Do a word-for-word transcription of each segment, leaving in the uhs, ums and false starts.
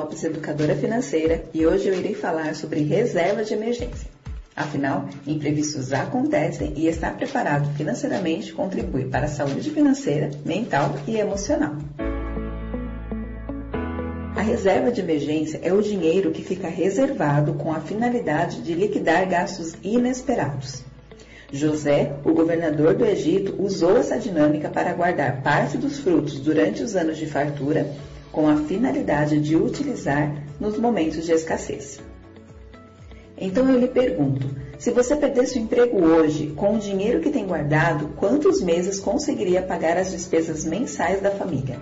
Lopes, educadora financeira, e hoje eu irei falar sobre reserva de emergência. Afinal, imprevistos acontecem e estar preparado financeiramente contribui para a saúde financeira, mental e emocional. A reserva de emergência é o dinheiro que fica reservado com a finalidade de liquidar gastos inesperados. José, o governador do Egito, usou essa dinâmica para guardar parte dos frutos durante os anos de fartura, com a finalidade de utilizar nos momentos de escassez. Então eu lhe pergunto, se você perdesse o emprego hoje, com o dinheiro que tem guardado, quantos meses conseguiria pagar as despesas mensais da família?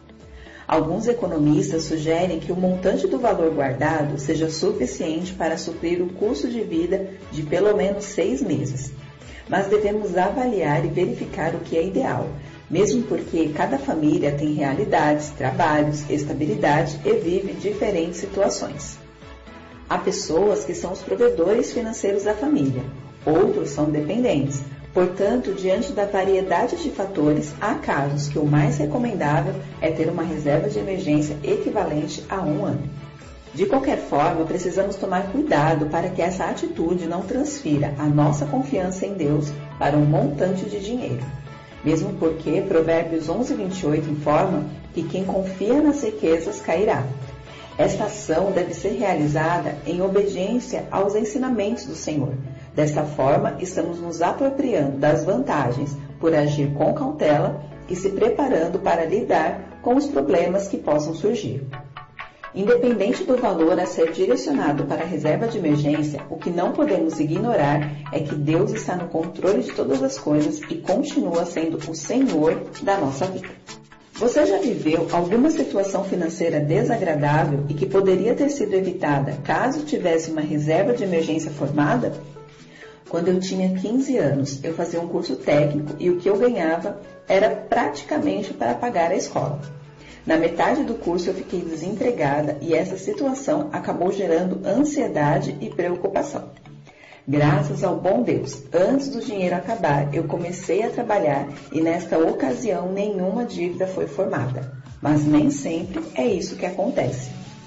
Alguns economistas sugerem que o montante do valor guardado seja suficiente para suprir o custo de vida de pelo menos seis meses. Mas devemos avaliar e verificar o que é ideal, mesmo porque cada família tem realidades, trabalhos, estabilidade e vive diferentes situações. Há pessoas que são os provedores financeiros da família, outros são dependentes. Portanto, diante da variedade de fatores, há casos que o mais recomendável é ter uma reserva de emergência equivalente a um ano. De qualquer forma, precisamos tomar cuidado para que essa atitude não transfira a nossa confiança em Deus para um montante de dinheiro. Mesmo porque Provérbios onze, vinte e oito informa que quem confia nas riquezas cairá. Esta ação deve ser realizada em obediência aos ensinamentos do Senhor. Desta forma, estamos nos apropriando das vantagens por agir com cautela e se preparando para lidar com os problemas que possam surgir. Independente do valor a ser direcionado para a reserva de emergência, o que não podemos ignorar é que Deus está no controle de todas as coisas e continua sendo o Senhor da nossa vida. Você já viveu alguma situação financeira desagradável e que poderia ter sido evitada caso tivesse uma reserva de emergência formada? Quando eu tinha quinze anos, eu fazia um curso técnico e o que eu ganhava era praticamente para pagar a escola. Na metade do curso eu fiquei desempregada e essa situação acabou gerando ansiedade e preocupação. Graças ao bom Deus, antes do dinheiro acabar, eu comecei a trabalhar e nesta ocasião nenhuma dívida foi formada. Mas nem sempre é isso que acontece.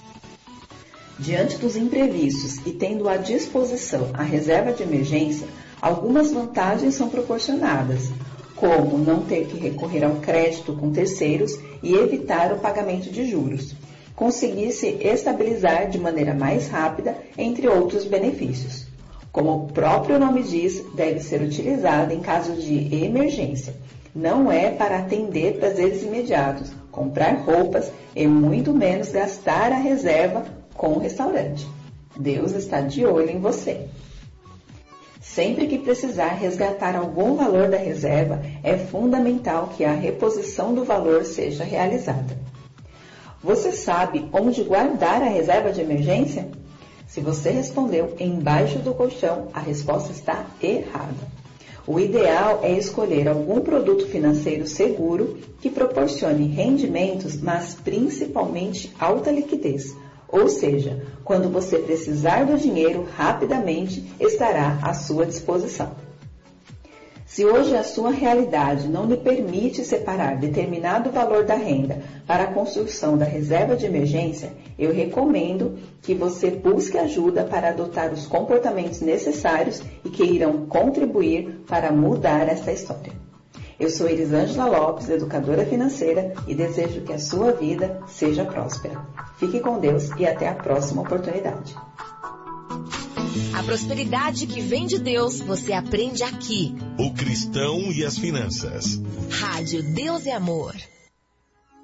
Diante dos imprevistos e tendo à disposição a reserva de emergência, algumas vantagens são proporcionadas, como não ter que recorrer ao crédito com terceiros e evitar o pagamento de juros, conseguir se estabilizar de maneira mais rápida, entre outros benefícios. Como o próprio nome diz, deve ser utilizada em caso de emergência. Não é para atender prazeres imediatos, comprar roupas e muito menos gastar a reserva com o restaurante. Deus está de olho em você. Sempre que precisar resgatar algum valor da reserva, é fundamental que a reposição do valor seja realizada. Você sabe onde guardar a reserva de emergência? Se você respondeu embaixo do colchão, a resposta está errada. O ideal é escolher algum produto financeiro seguro que proporcione rendimentos, mas principalmente alta liquidez. Ou seja, quando você precisar do dinheiro, rapidamente estará à sua disposição. Se hoje a sua realidade não lhe permite separar determinado valor da renda para a construção da reserva de emergência, eu recomendo que você busque ajuda para adotar os comportamentos necessários e que irão contribuir para mudar essa história. Eu sou Elisângela Lopes, educadora financeira, e desejo que a sua vida seja próspera. Fique com Deus e até a próxima oportunidade. A prosperidade que vem de Deus, você aprende aqui. O Cristão e as Finanças. Rádio Deus e Amor.